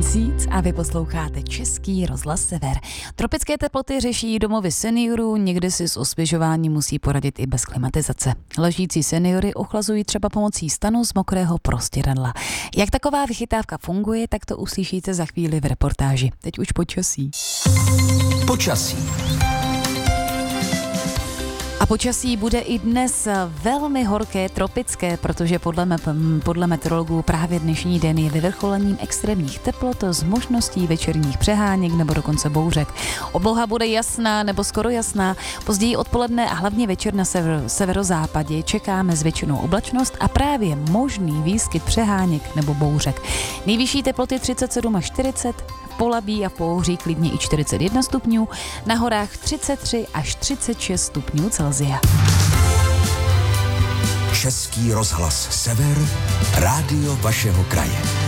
měsíc a vy posloucháte Český rozhlas Sever. Tropické teploty řeší domovy seniorů, někdy si s osvěžováním musí poradit i bez klimatizace. Ležící seniory ochlazují třeba pomocí stanu z mokrého prostěradla. Jak taková vychytávka funguje, tak to uslyšíte za chvíli v reportáži. Teď už počasí. Počasí. A počasí bude i dnes velmi horké, tropické, protože podle meteorologů právě dnešní den je vyvrcholením extrémních teplot s možností večerních přeháněk nebo dokonce bouřek. Obloha bude jasná nebo skoro jasná, později odpoledne a hlavně večer na severozápadě čekáme zvětšenou oblačnost a právě možný výskyt přeháněk nebo bouřek. Nejvyšší teploty 37 až 40, v Polabí a v Pohoří klidně i 41 stupňů, na horách 33 až 36 stupňů Celsia. Český rozhlas Sever, rádio vašeho kraje.